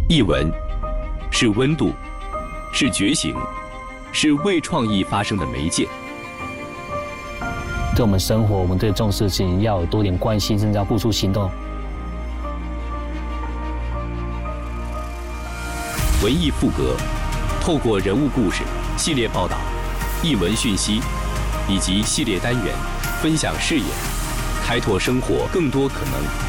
译文是温度，是觉醒，是为创意发生的媒介。 对我们生活，我们对这种事情要有多点关心，甚至要付出行动。 文艺复革，透过人物故事、系列报道、译文讯息以及系列单元，分享视野，开拓生活更多可能。